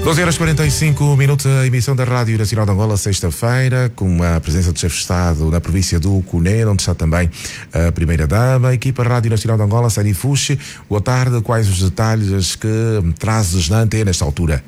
12h45, a emissão da Rádio Nacional de Angola, sexta-feira, com a presença do chefe de Estado na província do Cunene, onde está também a Primeira-Dama, a equipa Rádio Nacional de Angola, Sani Fuxi. Boa tarde, quais os detalhes que trazes na antena nesta altura?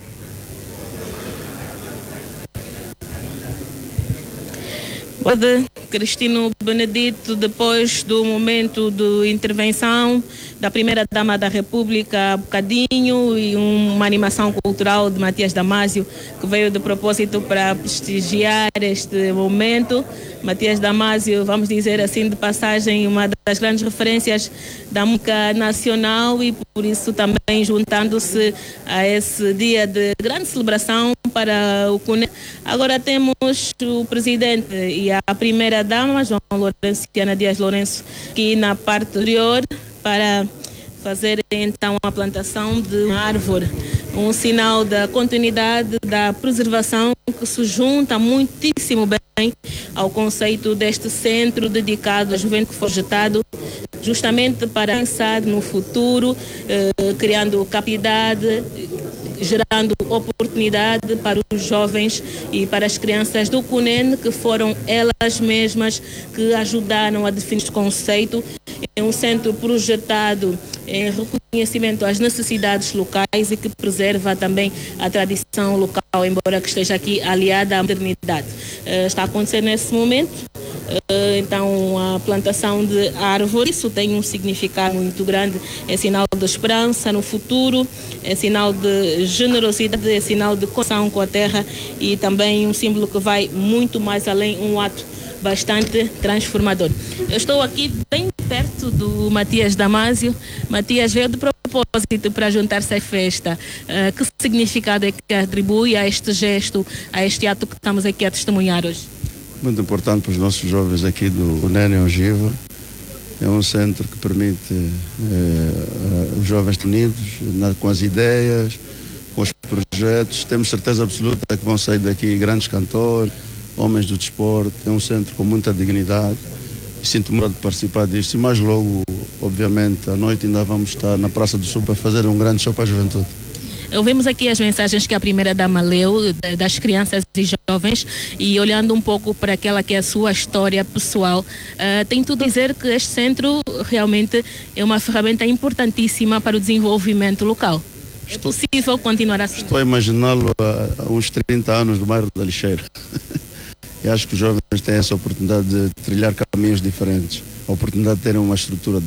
Boa tarde, Cristino Benedito. Depois do momento de intervenção da Primeira-Dama da República, há bocadinho, e uma animação cultural de Matias Damasio, que veio de propósito para prestigiar este momento. Matias Damasio, vamos dizer assim, de passagem, uma das grandes referências da música nacional, e por isso também juntando-se a esse dia de grande celebração para o Cunene. Agora temos o presidente e a Primeira-Dama, João Lourenço e Ana Dias Lourenço, aqui na parte superior para fazer então a plantação de uma árvore, um sinal da continuidade, da preservação, que se junta muitíssimo bem ao conceito deste centro dedicado à juventude, que foi projetado justamente para pensar no futuro, criando capacidade, gerando oportunidade para os jovens e para as crianças do Cunene, que foram elas mesmas que ajudaram a definir este conceito. É um centro projetado em reconhecimento às necessidades locais e que preserva também a tradição local, embora que esteja aqui aliada à modernidade. Está a acontecer nesse momento, então, a plantação de árvores. Isso tem um significado muito grande, é sinal de esperança no futuro, é sinal de generosidade, é sinal de conexão com a terra e também um símbolo que vai muito mais além, um ato bastante transformador. Eu estou aqui bem perto do Matias Damasio. Matias veio de propósito para juntar-se à festa. Que significado é que atribui a este gesto, a este ato que estamos aqui a testemunhar hoje? Muito importante para os nossos jovens aqui do Cunene Ogiva. É um centro que permite os jovens unidos com as ideias, com os projetos. Temos certeza absoluta que vão sair daqui grandes cantores, homens do desporto. É um centro com muita dignidade. Sinto-me de participar disto. E mais logo, obviamente, à noite ainda vamos estar na Praça do Sul para fazer um grande show para a juventude. Ouvimos aqui as mensagens que a Primeira-Dama leu das crianças e jovens, e olhando um pouco para aquela que é a sua história pessoal, tem tudo a dizer que este centro realmente é uma ferramenta importantíssima para o desenvolvimento local. É possível continuar assim? Estou a imaginá-lo há uns 30 anos do bairro da Lixeira. E acho que os jovens têm essa oportunidade de trilhar caminhos diferentes, a oportunidade de terem uma estrutura